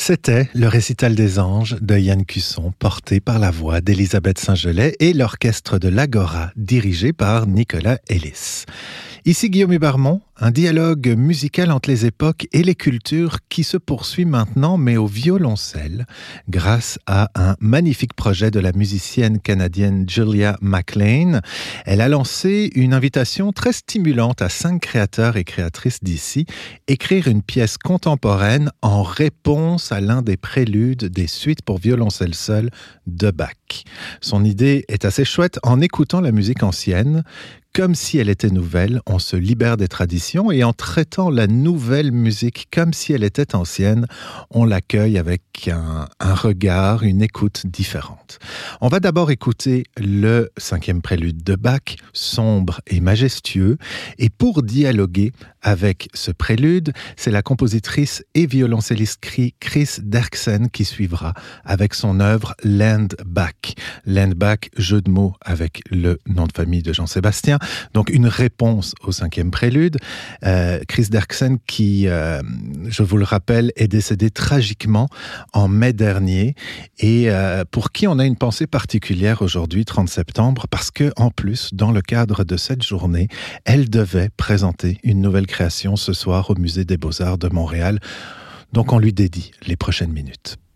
C'était le récital des anges de Yann Cusson, porté par la voix d'Elisabeth Saint-Gelais et l'orchestre de l'Agora, dirigé par Nicolas Ellis. Ici Guillaume Hubermont, un dialogue musical entre les époques et les cultures qui se poursuit maintenant, mais au violoncelle, grâce à un magnifique projet de la musicienne canadienne Julia McLean. Elle a lancé une invitation très stimulante à 5 créateurs et créatrices d'ici, écrire une pièce contemporaine en réponse à l'un des préludes des suites pour violoncelle seul de Bach. Son idée est assez chouette. En écoutant la musique ancienne, comme si elle était nouvelle, on se libère des traditions et en traitant la nouvelle musique comme si elle était ancienne, on l'accueille avec un regard, une écoute différente. On va d'abord écouter le 5e prélude de Bach, sombre et majestueux, et pour dialoguer avec ce prélude, c'est la compositrice et violoncelliste Chris Derksen qui suivra avec son œuvre Land Bach. Land Bach, jeu de mots avec le nom de famille de Jean-Sébastien. Donc une réponse au 5e prélude. Chris Derksen qui, je vous le rappelle, est décédé tragiquement en mai dernier et pour qui on a une pensée particulière aujourd'hui, 30 septembre, parce que en plus, dans le cadre de cette journée, elle devait présenter une nouvelle création ce soir au Musée des Beaux-Arts de Montréal. Donc on lui dédie les prochaines minutes.